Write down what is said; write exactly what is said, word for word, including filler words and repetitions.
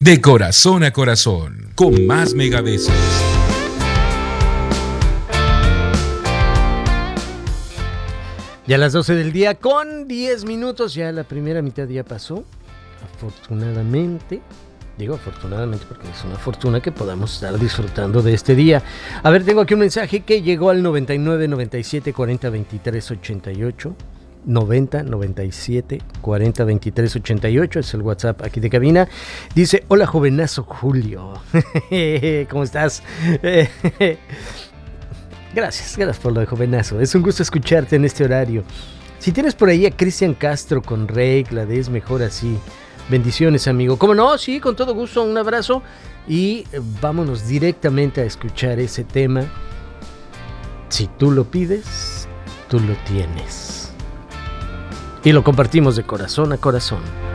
De corazón a corazón, con más megabesos. Ya a las doce del día con diez minutos, ya la primera mitad ya pasó, afortunadamente. Digo afortunadamente porque es una fortuna que podamos estar disfrutando de este día. A ver, tengo aquí un mensaje que llegó al noventa y nueve, noventa y siete, cuarenta, veintitrés, ochenta y ocho. noventa, noventa y siete, cuarenta, veintitrés, ochenta y ocho, es el WhatsApp aquí de cabina. Dice, hola jovenazo Julio. ¿Cómo estás? Gracias, gracias por lo de jovenazo. Es un gusto escucharte en este horario. Si tienes por ahí a Cristian Castro con regla de es mejor así. Bendiciones, amigo. ¿Cómo no? Sí, con todo gusto. Un abrazo. Y vámonos directamente a escuchar ese tema. Si tú lo pides, tú lo tienes. Y lo compartimos de corazón a corazón.